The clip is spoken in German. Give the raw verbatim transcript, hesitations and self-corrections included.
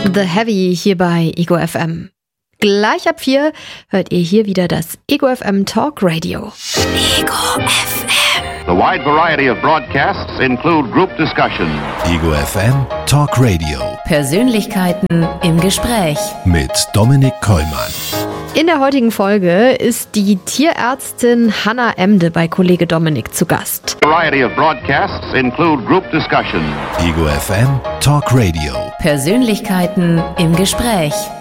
The Heavy hier bei Ego F M. Gleich ab vier hört ihr hier wieder das Ego F M Talk Radio. Ego F M. The wide variety of broadcasts include group discussion. Ego F M Talk Radio. Persönlichkeiten im Gespräch. Mit Dominik Kollmann. In der heutigen Folge ist die Tierärztin Hanna Emde bei Kollege Dominik zu Gast. Variety of broadcasts include group discussion. Ego F M Talk Radio. Persönlichkeiten im Gespräch.